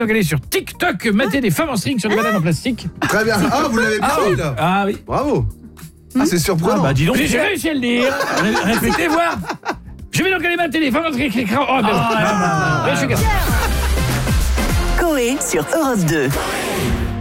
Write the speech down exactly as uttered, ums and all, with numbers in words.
Donc allez sur TikTok, mater des femmes en string sur des bananes en plastique. Très bien. Ah, vous l'avez bien Ah dit, oui, là. ah oui. Bravo. Ah, c'est surprenant. Ah bah dis donc, j'ai réussi à le dire. Ré- Répétez voir. Je vais donc aller mater les femmes en string. Oh, ben, Ah, je suis gâté. Coé sur Europe deux.